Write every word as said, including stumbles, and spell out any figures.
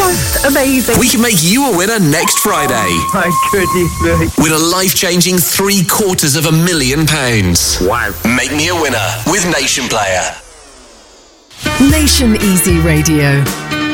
Just amazing. We can make you a winner next Friday. Oh, my goodness me. With a life-changing three quarters of a million pounds. Wow. Make me a winner with Nation Player. Nation Easy Radio.